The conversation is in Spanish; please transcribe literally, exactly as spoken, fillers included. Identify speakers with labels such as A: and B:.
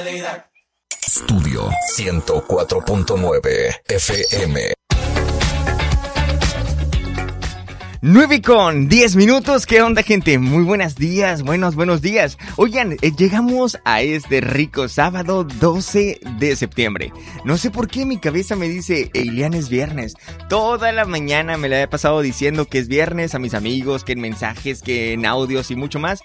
A: Estudio ciento cuatro punto nueve F M.
B: nueve con diez minutos, ¿qué onda, gente? Muy buenos días, buenos, buenos días. Oigan, eh, llegamos a este rico sábado doce de septiembre. No sé por qué mi cabeza me dice, Elian, es viernes. Toda la mañana me la he pasado diciendo que es viernes a mis amigos, que en mensajes, que en audios y mucho más.